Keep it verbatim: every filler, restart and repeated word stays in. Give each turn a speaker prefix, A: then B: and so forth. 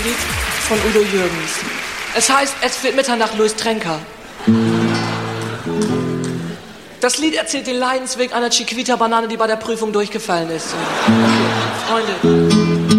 A: ein Lied von Udo Jürgens. Es heißt, es wird Mitternacht, Louis Trenker. Das Lied erzählt den Leidensweg einer Chiquita-Banane, die bei der Prüfung durchgefallen ist. Okay, Freunde.